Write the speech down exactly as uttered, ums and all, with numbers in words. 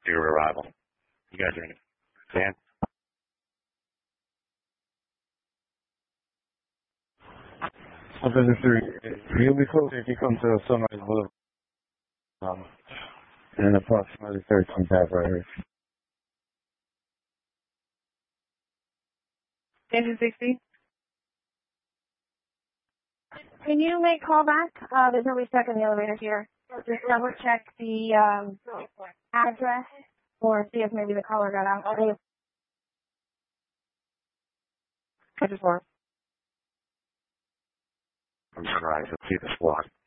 your arrival. You guys are in it. Dan? So visit three. You'll be closer if you come to Sunrise Boulevard. Um, in approximately thirteen tap right here. Engine sixty. Can you make call back? Uh, there's nobody stuck in the elevator here. Just double check the um, address or see if maybe the caller got out. I just want. I'm surprised. Let's see the squad.